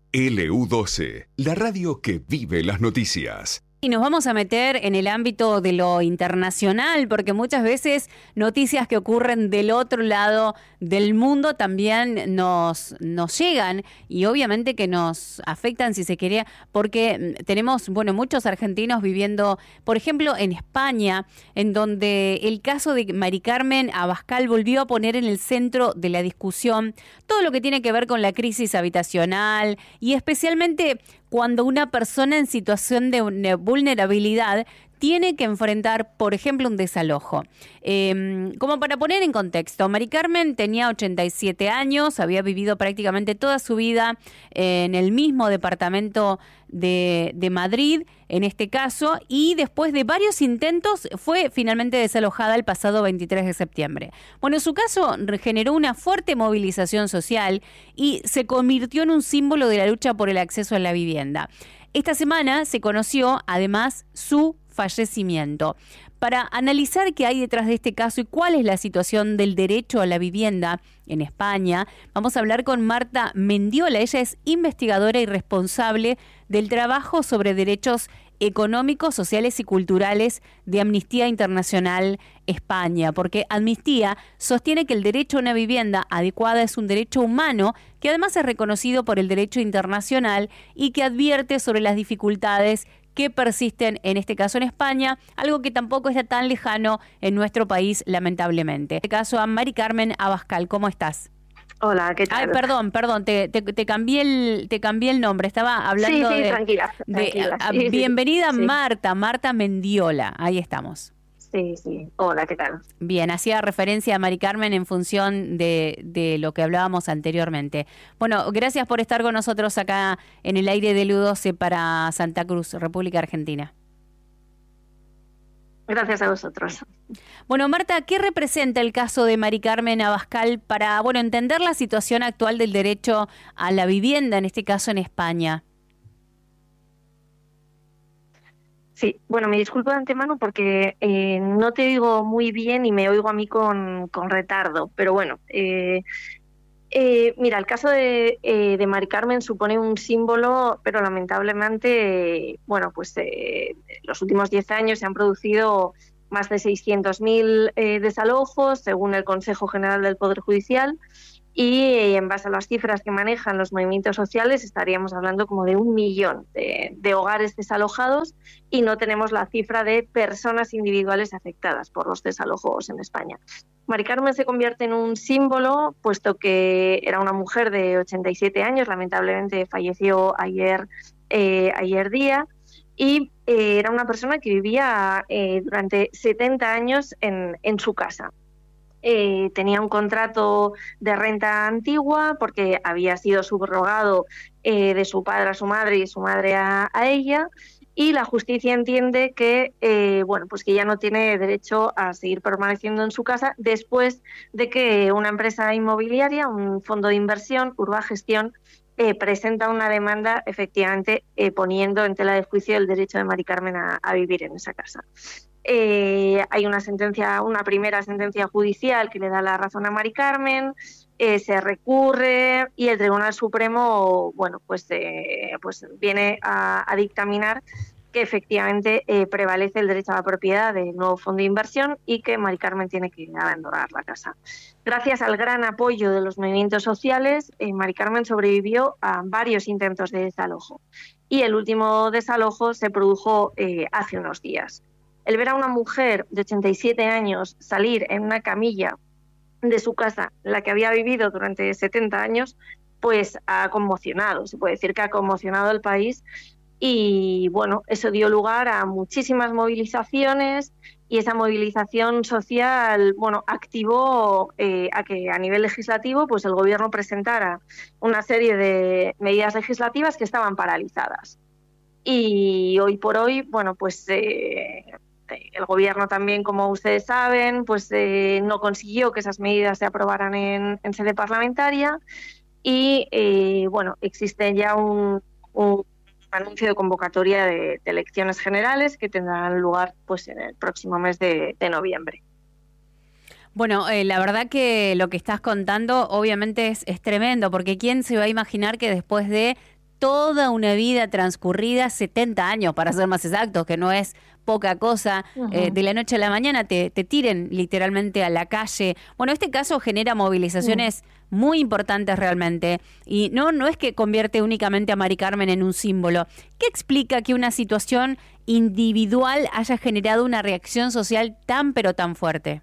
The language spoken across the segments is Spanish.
LU12, la radio que vive las noticias. Y nos vamos a meter en el ámbito de lo internacional, porque muchas veces noticias que ocurren del otro lado del mundo también nos llegan y obviamente que nos afectan, si se quiere, porque tenemos, muchos argentinos viviendo, por ejemplo, en España, en donde el caso de Mari Carmen Abascal volvió a poner en el centro de la discusión todo lo que tiene que ver con la crisis habitacional y especialmente cuando una persona en situación de vulnerabilidad tiene que enfrentar, por ejemplo, un desalojo. Como para poner en contexto, Mari Carmen tenía 87 años, había vivido prácticamente toda su vida en el mismo departamento de Madrid, en este caso, y después de varios intentos fue finalmente desalojada el pasado 23 de septiembre. Su caso generó una fuerte movilización social y se convirtió en un símbolo de la lucha por el acceso a la vivienda. Esta semana se conoció, además, su fallecimiento. Para analizar qué hay detrás de este caso y cuál es la situación del derecho a la vivienda en España, vamos a hablar con Marta Mendiola. Ella es investigadora y responsable del trabajo sobre derechos económicos, sociales y culturales de Amnistía Internacional España, porque Amnistía sostiene que el derecho a una vivienda adecuada es un derecho humano que además es reconocido por el derecho internacional y que advierte sobre las dificultades que persisten, en este caso en España, algo que tampoco está tan lejano en nuestro país, lamentablemente. En este caso a Mari Carmen Abascal, ¿cómo estás? Hola, ¿qué tal? Ay, perdón, te cambié el nombre, estaba hablando tranquila. Sí, bienvenida sí. Marta Mendiola, ahí estamos. Sí, hola, ¿qué tal? Bien, hacía referencia a Mari Carmen en función de lo que hablábamos anteriormente. Gracias por estar con nosotros acá en el aire de LU12 para Santa Cruz, República Argentina. Gracias a vosotros. Marta, ¿qué representa el caso de Mari Carmen Abascal para, entender la situación actual del derecho a la vivienda, en este caso en España? Sí, me disculpo de antemano porque no te oigo muy bien y me oigo a mí con retardo, pero mira, el caso de Mari Carmen supone un símbolo, pero lamentablemente, los últimos 10 años se han producido más de 600.000 desalojos, según el Consejo General del Poder Judicial, y en base a las cifras que manejan los movimientos sociales estaríamos hablando como de 1 millón de hogares desalojados y no tenemos la cifra de personas individuales afectadas por los desalojos en España. Mari Carmen se convierte en un símbolo, puesto que era una mujer de 87 años, lamentablemente falleció ayer día, y era una persona que vivía durante 70 años en su casa. Tenía un contrato de renta antigua porque había sido subrogado de su padre a su madre y su madre a ella, y la justicia entiende que que ya no tiene derecho a seguir permaneciendo en su casa después de que una empresa inmobiliaria, un fondo de inversión, Urbagestión, presenta una demanda efectivamente poniendo en tela de juicio el derecho de Mari Carmen a vivir en esa casa. Hay una primera sentencia judicial que le da la razón a Mari Carmen, se recurre y el Tribunal Supremo viene a dictaminar que efectivamente prevalece el derecho a la propiedad del nuevo fondo de inversión y que Mari Carmen tiene que abandonar la casa. Gracias al gran apoyo de los movimientos sociales, Mari Carmen sobrevivió a varios intentos de desalojo y el último desalojo se produjo hace unos días. El ver a una mujer de 87 años salir en una camilla de su casa, la que había vivido durante 70 años, pues ha conmocionado, se puede decir que ha conmocionado al país y eso dio lugar a muchísimas movilizaciones y esa movilización social activó a que a nivel legislativo pues el gobierno presentara una serie de medidas legislativas que estaban paralizadas. Y hoy por hoy, el gobierno también, como ustedes saben, no consiguió que esas medidas se aprobaran en sede parlamentaria y existe ya un anuncio de convocatoria de elecciones generales que tendrán lugar en el próximo mes de noviembre. La verdad que lo que estás contando obviamente es tremendo, porque ¿quién se va a imaginar que después de toda una vida transcurrida, 70 años para ser más exactos, que no es poca cosa, de la noche a la mañana te tiren literalmente a la calle. Bueno, este caso genera movilizaciones muy importantes realmente, y no es que convierte únicamente a Mari Carmen en un símbolo. ¿Qué explica que una situación individual haya generado una reacción social tan pero tan fuerte?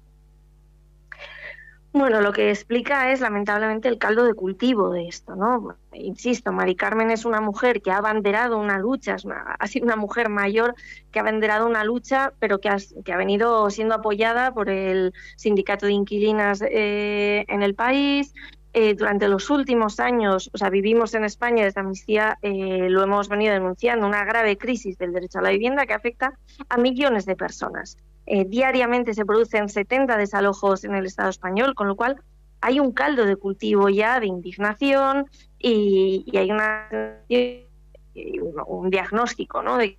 Bueno, lo que explica es lamentablemente el caldo de cultivo de esto, ¿no? Insisto, Mari Carmen es una mujer que ha abanderado una lucha, ha sido una mujer mayor que ha abanderado una lucha, pero que ha venido siendo apoyada por el sindicato de inquilinas en el país. Durante los últimos años, o sea, vivimos en España desde Amnistía, lo hemos venido denunciando, una grave crisis del derecho a la vivienda que afecta a millones de personas. Diariamente se producen 70 desalojos en el Estado español, con lo cual hay un caldo de cultivo ya de indignación y hay un diagnóstico, ¿no?, de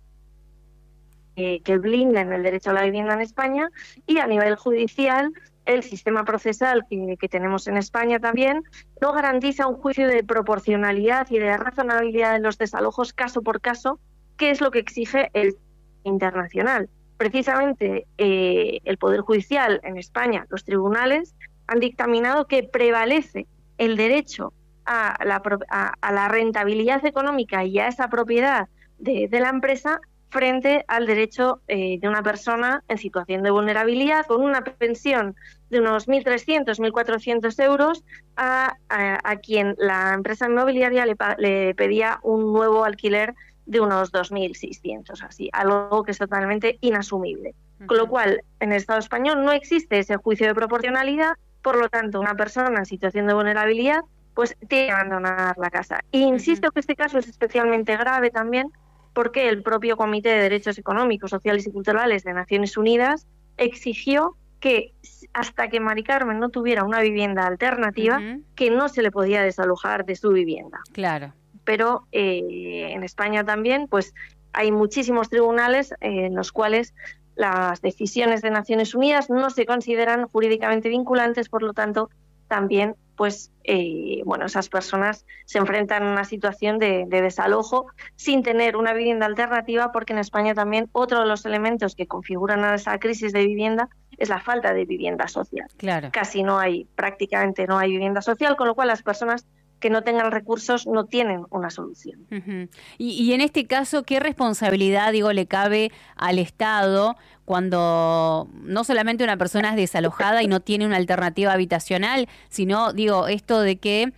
que blindan el derecho a la vivienda en España, y a nivel judicial el sistema procesal que tenemos en España también no garantiza un juicio de proporcionalidad y de razonabilidad de los desalojos caso por caso, que es lo que exige el internacional. Precisamente el Poder Judicial en España, los tribunales, han dictaminado que prevalece el derecho a la rentabilidad económica y a esa propiedad de la empresa frente al derecho de una persona en situación de vulnerabilidad con una pensión de unos 1.300, 1.400 euros a quien la empresa inmobiliaria le pedía un nuevo alquiler de unos 2.600, así, algo que es totalmente inasumible. Con lo cual, en el Estado español no existe ese juicio de proporcionalidad, por lo tanto, una persona en situación de vulnerabilidad pues tiene que abandonar la casa. E insisto que este caso es especialmente grave también porque el propio Comité de Derechos Económicos, Sociales y Culturales de Naciones Unidas exigió que hasta que Mari Carmen no tuviera una vivienda alternativa, que no se le podía desalojar de su vivienda. Claro. Pero en España también pues hay muchísimos tribunales en los cuales las decisiones de Naciones Unidas no se consideran jurídicamente vinculantes, por lo tanto también pues esas personas se enfrentan a una situación de desalojo sin tener una vivienda alternativa, porque en España también otro de los elementos que configuran a esa crisis de vivienda es la falta de vivienda social. Claro. Prácticamente no hay vivienda social, con lo cual las personas que no tengan recursos no tienen una solución. Y en este caso, ¿qué responsabilidad, le cabe al Estado cuando no solamente una persona es desalojada y no tiene una alternativa habitacional, sino, esto de que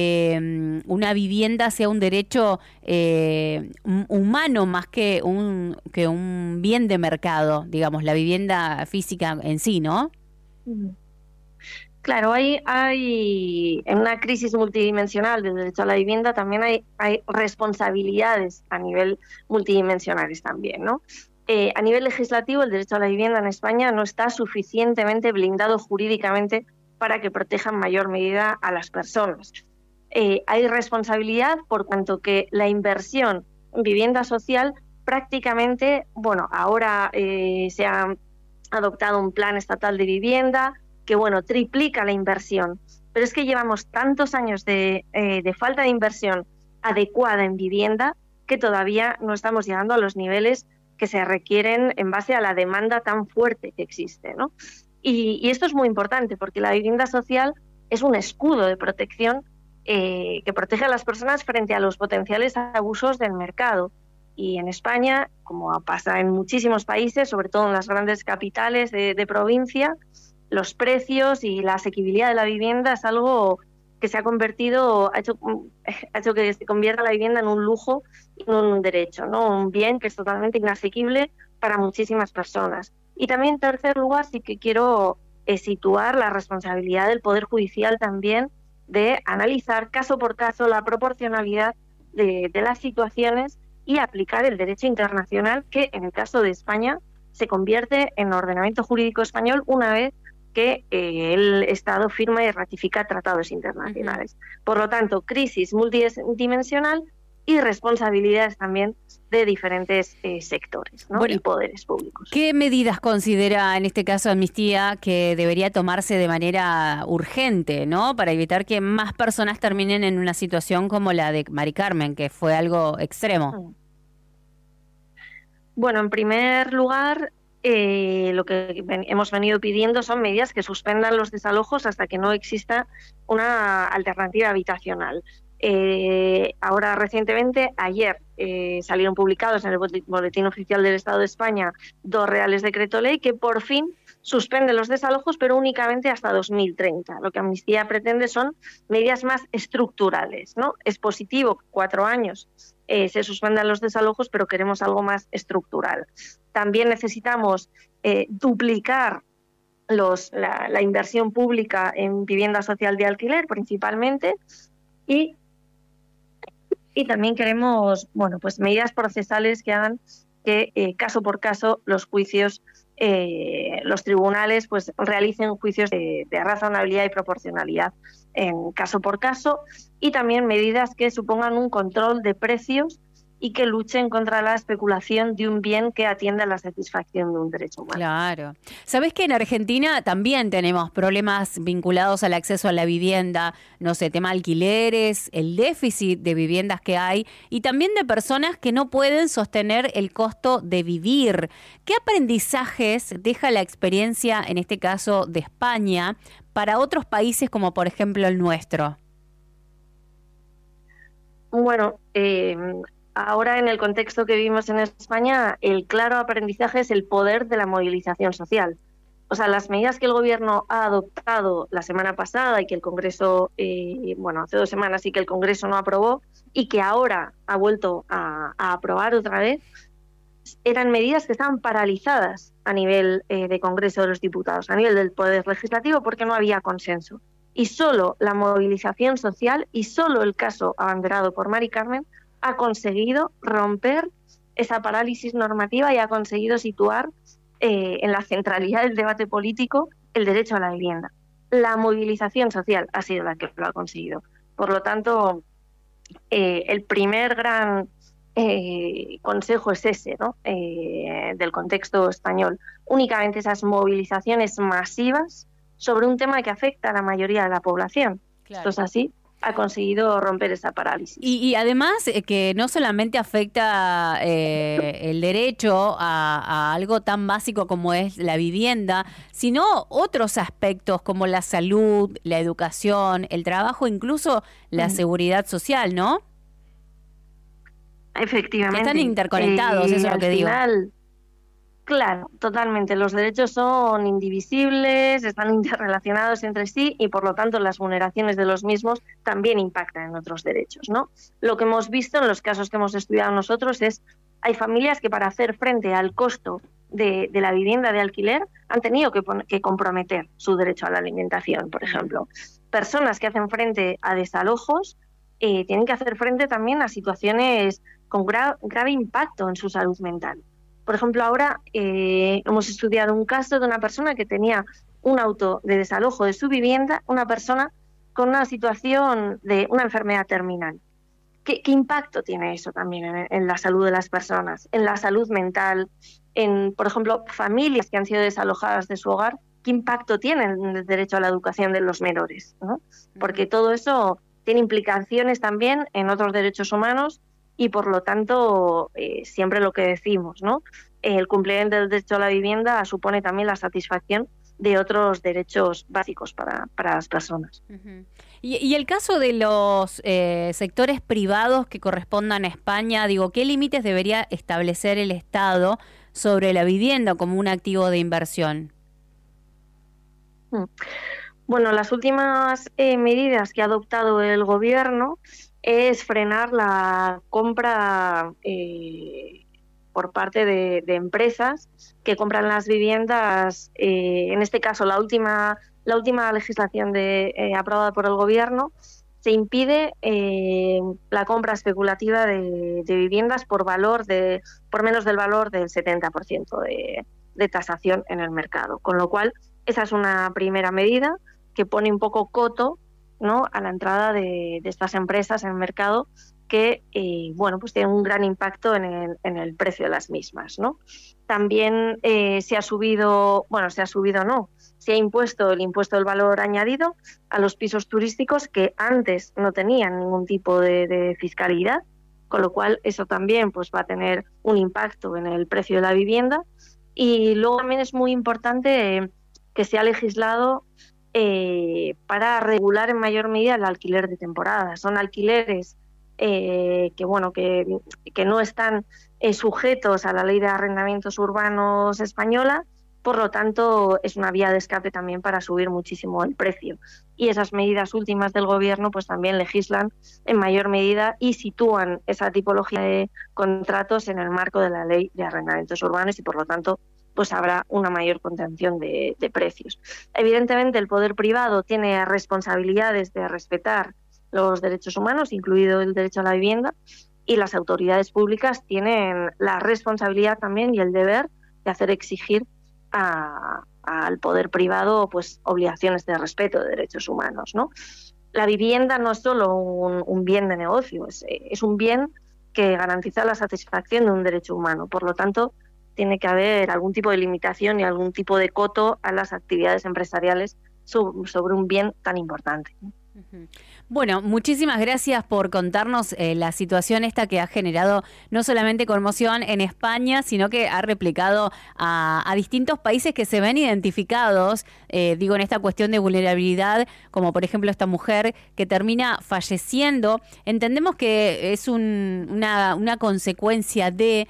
una vivienda sea un derecho humano más que un bien de mercado, la vivienda física en sí, ¿no? Claro, hay en una crisis multidimensional del derecho a la vivienda también hay responsabilidades a nivel multidimensionales también, ¿no? A nivel legislativo, el derecho a la vivienda en España no está suficientemente blindado jurídicamente para que proteja en mayor medida a las personas. Hay responsabilidad por cuanto que la inversión en vivienda social prácticamente, ahora se ha adoptado un plan estatal de vivienda que triplica la inversión, pero es que llevamos tantos años de falta de inversión adecuada en vivienda que todavía no estamos llegando a los niveles que se requieren en base a la demanda tan fuerte que existe, ¿no? Y esto es muy importante porque la vivienda social es un escudo de protección que protege a las personas frente a los potenciales abusos del mercado. Y en España, como pasa en muchísimos países, sobre todo en las grandes capitales de provincia, los precios y la asequibilidad de la vivienda es algo que se ha hecho que se convierta la vivienda en un lujo y no en un derecho, ¿no? Un bien que es totalmente inasequible para muchísimas personas. Y también, en tercer lugar, sí que quiero situar la responsabilidad del Poder Judicial también de analizar caso por caso la proporcionalidad de las situaciones y aplicar el derecho internacional, que en el caso de España se convierte en ordenamiento jurídico español una vez que el Estado firma y ratifica tratados internacionales. Por lo tanto, crisis multidimensional y responsabilidades también de diferentes sectores, ¿no? Bueno, y poderes públicos. ¿qué medidas considera en este caso Amnistía que debería tomarse de manera urgente, ¿no? Para evitar que más personas terminen en una situación como la de Mari Carmen, que fue algo extremo? Bueno, en primer lugar, lo que hemos venido pidiendo son medidas que suspendan los desalojos hasta que no exista una alternativa habitacional. Ahora recientemente, ayer, salieron publicados en el Boletín Oficial del Estado de España 2 reales decreto ley que por fin suspenden los desalojos, pero únicamente hasta 2030. Lo que Amnistía pretende son medidas más estructurales, ¿no? Es positivo que 4 años se suspendan los desalojos, pero queremos algo más estructural. También necesitamos duplicar la inversión pública en vivienda social de alquiler, principalmente, y también queremos, bueno, pues medidas procesales que hagan que caso por caso los juicios, los tribunales pues realicen juicios de razonabilidad y proporcionalidad en caso por caso, y también medidas que supongan un control de precios y que luchen contra la especulación de un bien que atienda a la satisfacción de un derecho humano. Claro. ¿Sabés que en Argentina también tenemos problemas vinculados al acceso a la vivienda? No sé, tema alquileres, el déficit de viviendas que hay y también de personas que no pueden sostener el costo de vivir. ¿Qué aprendizajes deja la experiencia, en este caso de España, para otros países como por ejemplo el nuestro? Bueno, ahora, en el contexto que vivimos en España, el claro aprendizaje es el poder de la movilización social. O sea, las medidas que el Gobierno ha adoptado la semana pasada y que el Congreso, hace 2 semanas y que el Congreso no aprobó y que ahora ha vuelto a aprobar otra vez, eran medidas que estaban paralizadas a nivel de Congreso de los Diputados, a nivel del Poder Legislativo, porque no había consenso. Y solo la movilización social y solo el caso abanderado por Mari Carmen ha conseguido romper esa parálisis normativa y ha conseguido situar en la centralidad del debate político el derecho a la vivienda. La movilización social ha sido la que lo ha conseguido. Por lo tanto, el primer gran consejo es ese, ¿no? Del contexto español. Únicamente esas movilizaciones masivas sobre un tema que afecta a la mayoría de la población. Claro. Esto es así. Ha conseguido romper esa parálisis. Y además que no solamente afecta el derecho a algo tan básico como es la vivienda, sino otros aspectos como la salud, la educación, el trabajo, incluso la seguridad social, ¿no? Efectivamente. Que están interconectados, eso es lo que digo. Claro, totalmente. Los derechos son indivisibles, están interrelacionados entre sí y, por lo tanto, las vulneraciones de los mismos también impactan en otros derechos, ¿no? Lo que hemos visto en los casos que hemos estudiado nosotros es hay familias que para hacer frente al costo de la vivienda de alquiler han tenido que comprometer su derecho a la alimentación, por ejemplo. Personas que hacen frente a desalojos tienen que hacer frente también a situaciones con grave impacto en su salud mental. Por ejemplo, ahora hemos estudiado un caso de una persona que tenía un auto de desalojo de su vivienda, una persona con una situación de una enfermedad terminal. ¿Qué impacto tiene eso también en la salud de las personas, en la salud mental, en, por ejemplo, familias que han sido desalojadas de su hogar? ¿Qué impacto tiene en el derecho a la educación de los menores, ¿no? Porque todo eso tiene implicaciones también en otros derechos humanos. Y por lo tanto, siempre lo que decimos, ¿no? El cumplimiento del derecho a la vivienda supone también la satisfacción de otros derechos básicos para las personas. Uh-huh. Y el caso de los sectores privados que correspondan a España, digo, ¿qué límites debería establecer el Estado sobre la vivienda como un activo de inversión? Bueno, las últimas medidas que ha adoptado el Gobierno es frenar la compra por parte de empresas que compran las viviendas. En este caso, la última legislación aprobada por el Gobierno se impide la compra especulativa de viviendas por menos del valor del 70% de tasación en el mercado. Con lo cual, esa es una primera medida que pone un poco coto, ¿no?, a la entrada de estas empresas en el mercado que pues tienen un gran impacto en el precio de las mismas, ¿no? También se ha impuesto el impuesto del valor añadido a los pisos turísticos que antes no tenían ningún tipo de fiscalidad, con lo cual eso también pues va a tener un impacto en el precio de la vivienda. Y luego también es muy importante que se ha legislado para regular en mayor medida el alquiler de temporada. Son alquileres que no están sujetos a la Ley de Arrendamientos Urbanos española, por lo tanto es una vía de escape también para subir muchísimo el precio. Y esas medidas últimas del Gobierno pues también legislan en mayor medida y sitúan esa tipología de contratos en el marco de la Ley de Arrendamientos Urbanos y por lo tanto pues habrá una mayor contención de precios. Evidentemente el poder privado tiene responsabilidades de respetar los derechos humanos, incluido el derecho a la vivienda, y las autoridades públicas tienen la responsabilidad también y el deber de hacer exigir al poder privado pues obligaciones de respeto de derechos humanos, ¿no? La vivienda no es solo un bien de negocio, es un bien que garantiza la satisfacción de un derecho humano. Por lo tanto, tiene que haber algún tipo de limitación y algún tipo de coto a las actividades empresariales sobre un bien tan importante. Bueno, muchísimas gracias por contarnos la situación esta que ha generado no solamente conmoción en España, sino que ha replicado a distintos países que se ven identificados, en esta cuestión de vulnerabilidad, como por ejemplo esta mujer que termina falleciendo. Entendemos que es una consecuencia de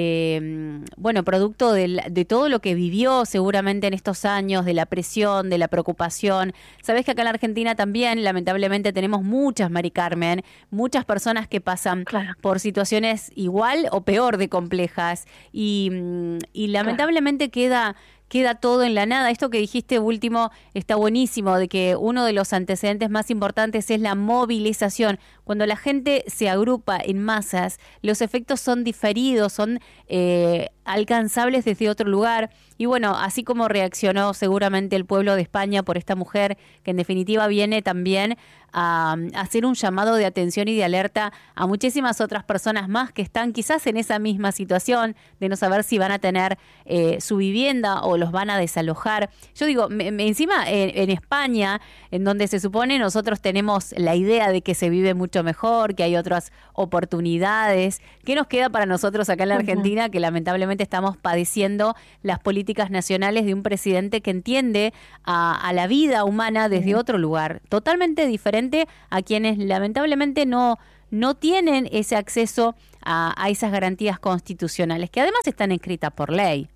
producto de todo lo que vivió seguramente en estos años, de la presión, de la preocupación. Sabés que acá en la Argentina también, lamentablemente, tenemos muchas, Mari Carmen, muchas personas que pasan por situaciones igual o peor de complejas y lamentablemente queda todo en la nada. Esto que dijiste último está buenísimo, de que uno de los antecedentes más importantes es la movilización. Cuando la gente se agrupa en masas, los efectos son diferidos, son alcanzables desde otro lugar. Y bueno, así como reaccionó seguramente el pueblo de España por esta mujer, que en definitiva viene también a hacer un llamado de atención y de alerta a muchísimas otras personas más que están quizás en esa misma situación de no saber si van a tener su vivienda o los van a desalojar. Yo digo, encima en España, en donde se supone nosotros tenemos la idea de que se vive mucho mejor, que hay otras oportunidades, ¿qué nos queda para nosotros acá en la Argentina que lamentablemente estamos padeciendo las políticas nacionales de un presidente que entiende a la vida humana desde otro lugar, totalmente diferente a quienes lamentablemente no tienen ese acceso a esas garantías constitucionales, que además están escritas por ley?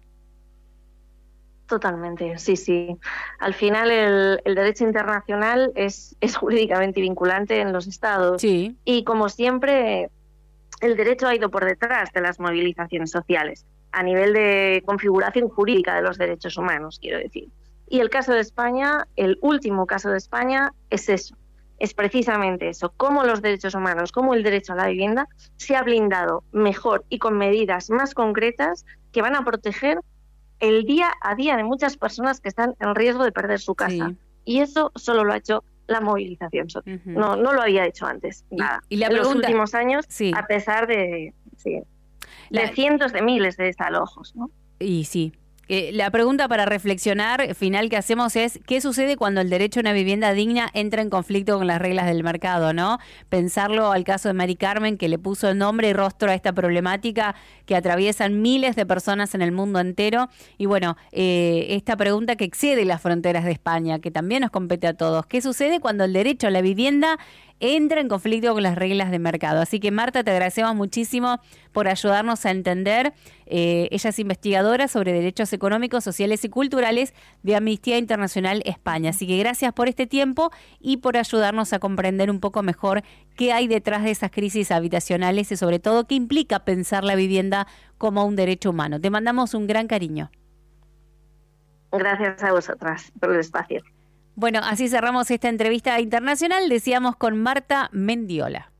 Totalmente, sí. Al final el derecho internacional es jurídicamente vinculante en los estados. Sí. Y como siempre, el derecho ha ido por detrás de las movilizaciones sociales, a nivel de configuración jurídica de los derechos humanos, quiero decir. Y el caso de España, el último caso de España, es eso. Es precisamente eso, cómo los derechos humanos, cómo el derecho a la vivienda se ha blindado mejor y con medidas más concretas que van a proteger el día a día de muchas personas que están en riesgo de perder su casa. Sí. Y eso solo lo ha hecho la movilización social. No lo había hecho antes, nada. Y la en pregunta, los últimos años, sí, a pesar de cientos de miles de desalojos, ¿no? Y sí. La pregunta para reflexionar final que hacemos es ¿qué sucede cuando el derecho a una vivienda digna entra en conflicto con las reglas del mercado, ¿no? Pensarlo al caso de Mari Carmen, que le puso nombre y rostro a esta problemática que atraviesan miles de personas en el mundo entero. Y bueno, esta pregunta que excede las fronteras de España, que también nos compete a todos. ¿Qué sucede cuando el derecho a la vivienda entra en conflicto con las reglas de mercado? Así que Marta, te agradecemos muchísimo por ayudarnos a entender. Ella es investigadora sobre derechos económicos, sociales y culturales de Amnistía Internacional España. Así que gracias por este tiempo y por ayudarnos a comprender un poco mejor qué hay detrás de esas crisis habitacionales y sobre todo qué implica pensar la vivienda como un derecho humano. Te mandamos un gran cariño. Gracias a vosotras por el espacio. Bueno, así cerramos esta entrevista internacional, decíamos, con Marta Mendiola.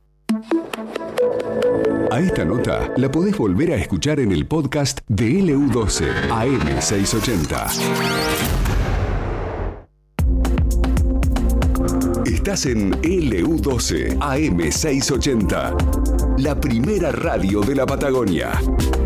A esta nota la podés volver a escuchar en el podcast de LU12 AM680. Estás en LU12 AM680, la primera radio de la Patagonia.